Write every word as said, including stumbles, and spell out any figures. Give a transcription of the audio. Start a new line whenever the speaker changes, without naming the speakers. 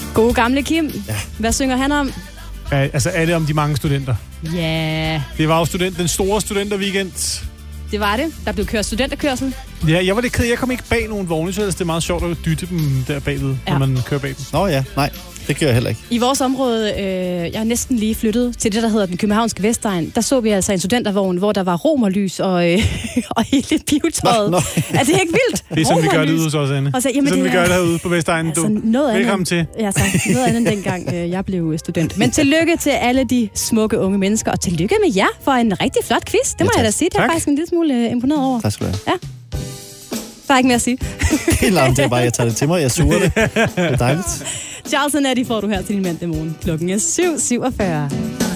Gode gamle Kim.
Ja.
Hvad synger han om?
Ja, altså er det om de mange studenter?
Ja, yeah.
Det var jo student, den store studenterweekend.
Det var det. Der blev kørt studenterkørsel.
Ja, jeg var lidt ked. Jeg kom ikke bag nogen vogne, så det er meget sjovt at dytte dem der bagved, ja. Når man kører bag dem.
Nå ja, nej. Det gør jeg heller ikke.
I vores område, øh, jeg er næsten lige flyttet til det, der hedder den københavnske Vestegn. Der så vi altså en studentervogn, hvor der var romerlys og, øh, og hele pivetøjet. Er det ikke vildt?
Det er sådan, vi gør det ude hos os, Anne.
Og så,
jamen, det er sådan, det vi gør det herude på Vestegnen.
Altså, noget
Velkommen
andet,
til.
Ja, tak. Noget andet dengang øh, jeg blev student. Men tillykke til alle de smukke unge mennesker, og tillykke med jer for en rigtig flot quiz. Det må ja, jeg da sige. Det er faktisk en lille smule øh, imponeret over.
Tak skal du have.
Ja. Der er ikke mere at sige.
Det er bare, jeg tager det til mig. Jeg suger det. Det er dejligt.
Charles og Natty får du her til din mandag morgen. Klokken er syv syvogfyrre.